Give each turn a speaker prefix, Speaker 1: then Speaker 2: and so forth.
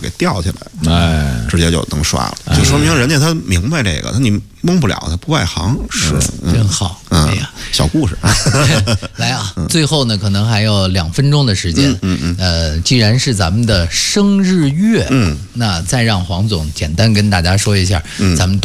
Speaker 1: 给吊起来，直接就能刷了，就说明人家他明白这个，你蒙不了他，不外行，
Speaker 2: 是真好。哎呀，
Speaker 1: 小故事
Speaker 2: 来啊，最后呢，可能还有2分钟的时间。既然是咱们的生日月，那再让黄总简单跟大家说一下，咱们